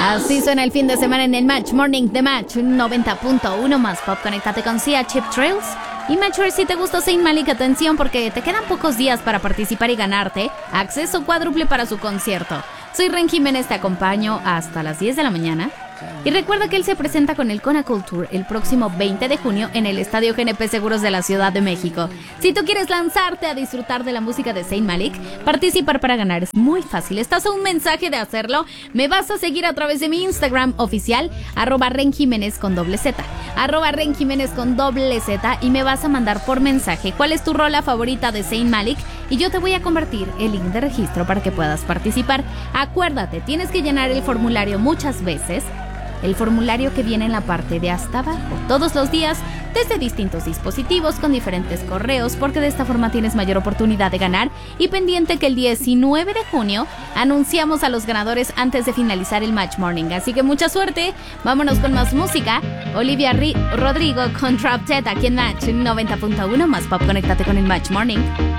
Así suena el fin de semana en el Match Morning de Match 90.1 más pop. Conéctate con Sia Chip Trails. Y Matcher, si te gustó Zayn Malik, atención porque te quedan pocos días para participar y ganarte acceso cuádruple para su concierto. Soy Ren Jiménez, te acompaño hasta las 10 de la mañana. Y recuerda que él se presenta con el Conacool Tour el próximo 20 de junio en el Estadio GNP Seguros de la Ciudad de México. Si tú quieres lanzarte a disfrutar de la música de Zayn Malik, participar para ganar es muy fácil. Estás a un mensaje de hacerlo. Me vas a seguir a través de mi Instagram oficial, @RenJiménez con doble Z, @RenJiménez con doble Z, y me vas a mandar por mensaje cuál es tu rola favorita de Zayn Malik y yo te voy a convertir el link de registro para que puedas participar. Acuérdate, tienes que llenar el formulario muchas veces. El formulario que viene en la parte de hasta abajo, todos los días, desde distintos dispositivos, con diferentes correos, porque de esta forma tienes mayor oportunidad de ganar. Y pendiente que el 19 de junio anunciamos a los ganadores antes de finalizar el Match Morning. Así que mucha suerte, vámonos con más música. Olivia Rodrigo con Drop Dead aquí en Match 90.1 más pop. Conéctate con el Match Morning.